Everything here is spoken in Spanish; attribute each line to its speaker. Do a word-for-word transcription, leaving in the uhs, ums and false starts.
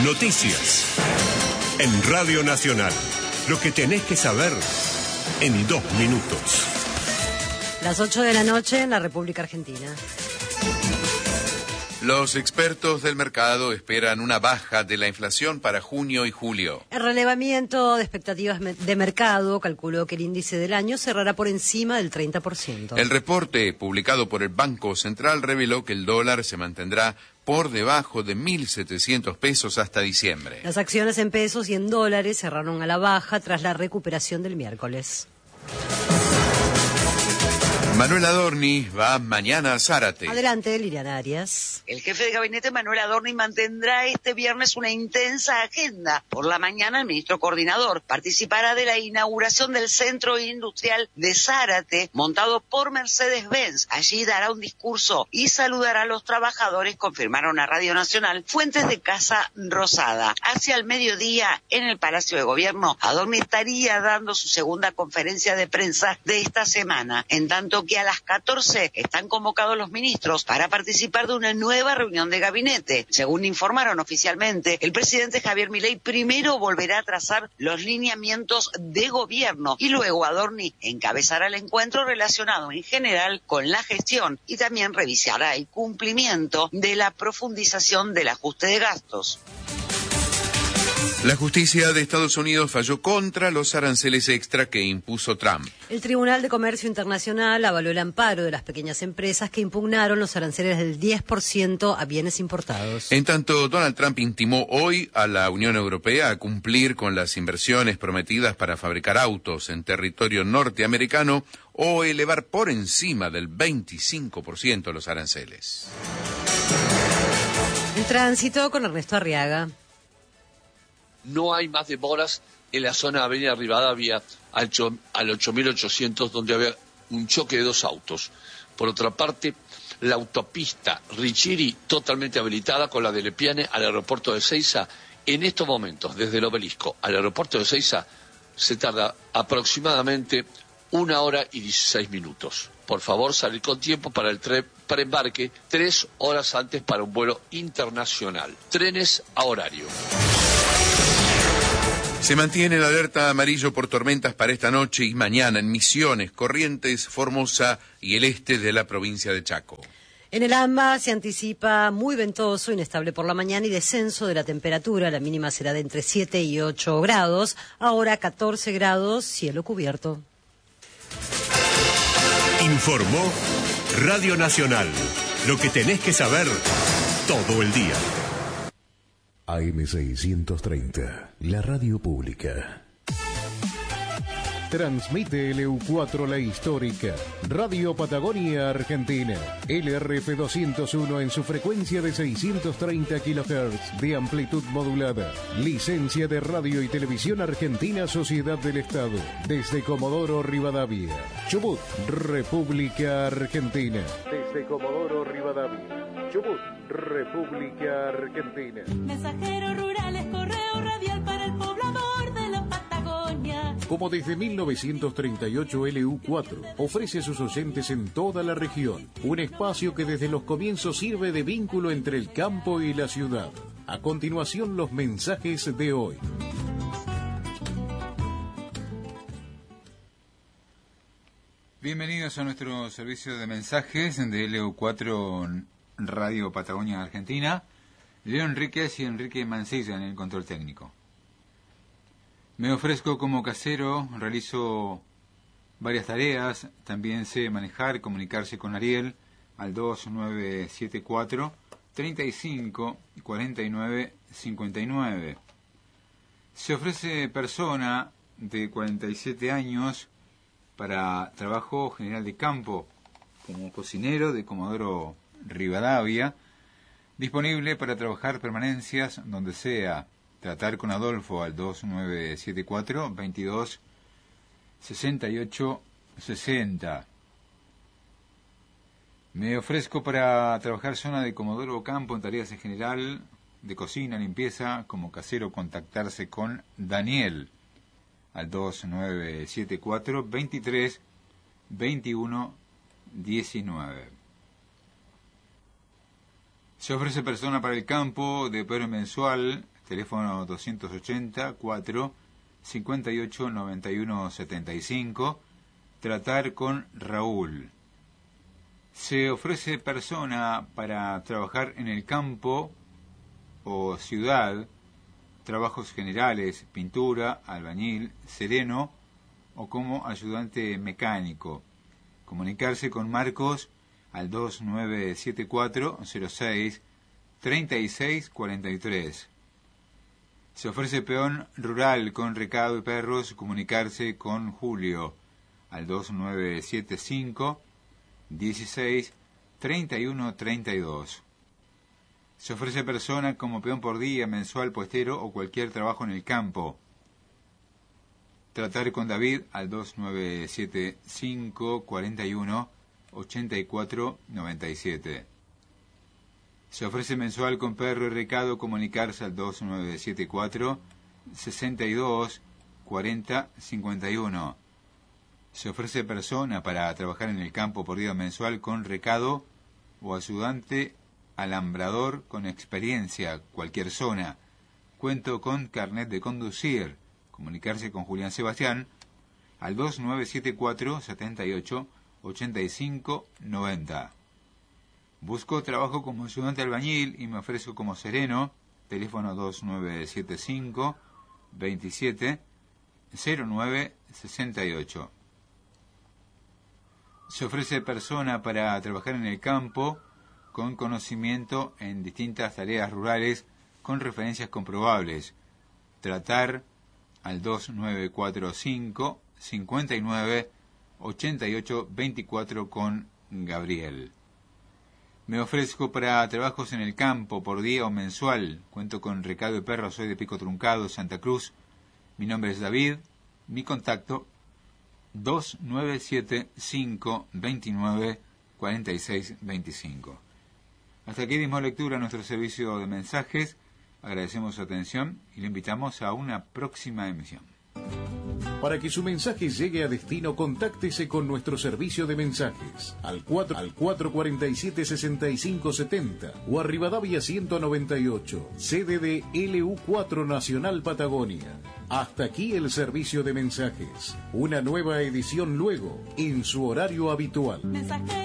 Speaker 1: Noticias. En Radio Nacional. Lo que tenés que saber en dos minutos.
Speaker 2: Las ocho de la noche en la República Argentina.
Speaker 3: Los expertos del mercado esperan una baja de la inflación para junio y julio.
Speaker 2: El relevamiento de expectativas de mercado calculó que el índice del año cerrará por encima del treinta por ciento.
Speaker 3: El reporte publicado por el Banco Central reveló que el dólar se mantendrá por debajo de mil setecientos pesos hasta diciembre.
Speaker 2: Las acciones en pesos y en dólares cerraron a la baja tras la recuperación del miércoles.
Speaker 3: Manuel Adorni va mañana a Zárate.
Speaker 2: Adelante, Liliana Arias.
Speaker 4: El jefe de gabinete, Manuel Adorni, mantendrá este viernes una intensa agenda. Por la mañana, el ministro coordinador participará de la inauguración del Centro Industrial de Zárate, montado por Mercedes-Benz. Allí dará un discurso y saludará a los trabajadores, confirmaron a Radio Nacional fuentes de Casa Rosada. Hacia el mediodía, en el Palacio de Gobierno, Adorni estaría dando su segunda conferencia de prensa de esta semana, en tanto que a las catorce están convocados los ministros para participar de una nueva reunión de gabinete. Según informaron oficialmente, el presidente Javier Milei primero volverá a trazar los lineamientos de gobierno y luego Adorni encabezará el encuentro relacionado en general con la gestión y también revisará el cumplimiento de la profundización del ajuste de gastos.
Speaker 3: La justicia de Estados Unidos falló contra los aranceles extra que impuso Trump.
Speaker 2: El Tribunal de Comercio Internacional avaló el amparo de las pequeñas empresas que impugnaron los aranceles del diez por ciento a bienes importados.
Speaker 3: En tanto, Donald Trump intimó hoy a la Unión Europea a cumplir con las inversiones prometidas para fabricar autos en territorio norteamericano o elevar por encima del veinticinco por ciento los aranceles.
Speaker 2: El tránsito con Ernesto Arriaga.
Speaker 5: No hay más demoras en la zona de Avenida Rivadavia al, al ocho mil ochocientos, donde había un choque de dos autos. Por otra parte, la autopista Richiri totalmente habilitada con la de Lepiane al aeropuerto de Ezeiza. En estos momentos, desde el Obelisco al aeropuerto de Ezeiza, se tarda aproximadamente una hora y dieciséis minutos. Por favor, salir con tiempo para el tren preembarque, tres horas antes para un vuelo internacional. Trenes a horario.
Speaker 3: Se mantiene la alerta amarillo por tormentas para esta noche y mañana en Misiones, Corrientes, Formosa y el este de la provincia de Chaco.
Speaker 2: En el AMBA se anticipa muy ventoso, inestable por la mañana y descenso de la temperatura. La mínima será de entre siete y ocho grados. Ahora catorce grados, cielo cubierto.
Speaker 1: Informó Radio Nacional. Lo que tenés que saber todo el día.
Speaker 6: A M seiscientos treinta, la radio pública. Transmite L U cuatro La Histórica, Radio Patagonia Argentina, L R F doscientos uno en su frecuencia de seiscientos treinta kilohertz de amplitud modulada. Licencia de Radio y Televisión Argentina Sociedad del Estado, desde Comodoro Rivadavia. Chubut, República Argentina. Desde Comodoro Rivadavia. Chubut, República Argentina.
Speaker 7: Mensajeros rurales, correo radial para el poblador de la Patagonia.
Speaker 6: Como desde mil novecientos treinta y ocho L U cuatro ofrece a sus oyentes en toda la región un espacio que desde los comienzos sirve de vínculo entre el campo y la ciudad. A continuación, los mensajes de hoy.
Speaker 8: Bienvenidos a nuestro servicio de mensajes de L U cuatro Radio Patagonia Argentina. Leo Enríquez y Enrique Mancilla en el control técnico. Me ofrezco como casero, realizo varias tareas, también sé manejar, comunicarse con Ariel al dos nueve siete cuatro, treinta y cinco, cuarenta y nueve, cincuenta y nueve. Se ofrece persona de cuarenta y siete años para trabajo general de campo, como cocinero de Comodoro Rivadavia, disponible para trabajar permanencias donde sea. Tratar con Adolfo al dos nueve siete cuatro, veintidós, sesenta y ocho, sesenta. Me ofrezco para trabajar zona de Comodoro Campo en tareas en general, de cocina, limpieza, como casero, contactarse con Daniel al dos nueve siete cuatro, veintitrés, veintiuno, diecinueve. Se ofrece persona para el campo de pago mensual, teléfono doscientos ochenta, cuatro, cincuenta y ocho, noventa y uno, setenta y cinco, tratar con Raúl. Se ofrece persona para trabajar en el campo o ciudad, trabajos generales, pintura, albañil, sereno o como ayudante mecánico. Comunicarse con Marcos al dos nueve siete cuatro, cero seis, treinta y seis cuarenta y tres. Se ofrece peón rural con recado y perros, comunicarse con Julio al dos nueve siete cinco, dieciséis, treinta y uno, treinta y dos. Se ofrece persona como peón por día, mensual, puestero o cualquier trabajo en el campo. Tratar con David al dos nueve siete cinco, cuarenta y uno, ochenta y cuatro, noventa y siete. Se ofrece mensual con perro y recado, comunicarse al dos nueve siete cuatro, sesenta y dos, cuarenta, cincuenta y uno. Se ofrece persona para trabajar en el campo por día mensual con recado o ayudante alambrador con experiencia, cualquier zona. Cuento con carnet de conducir. Comunicarse con Julián Sebastián al dos nueve siete cuatro, setenta y ocho, ochenta y cinco, noventa. Busco trabajo como ayudante albañil y me ofrezco como sereno. Teléfono dos nueve siete cinco, veintisiete, cero nueve, sesenta y ocho. Se ofrece persona para trabajar en el campo con conocimiento en distintas tareas rurales con referencias comprobables. Tratar al dos nueve cuatro cinco, cincuenta y nueve, ochenta y ocho, veinticuatro con Gabriel. Me ofrezco para trabajos en el campo por día o mensual. Cuento con recado de perro, soy de Pico Truncado, Santa Cruz. Mi nombre es David. Mi contacto dos nueve siete cinco, veintinueve, cuarenta y seis, veinticinco. Hasta aquí dimos lectura a nuestro servicio de mensajes. Agradecemos su atención y le invitamos a una próxima emisión.
Speaker 6: Para que su mensaje llegue a destino, contáctese con nuestro servicio de mensajes al cuatro al cuatro cuarenta y siete, sesenta y cinco setenta o a Rivadavia ciento noventa y ocho, sede de L U cuatro Nacional Patagonia. Hasta aquí el servicio de mensajes. Una nueva edición luego, en su horario habitual.
Speaker 7: Mensaje.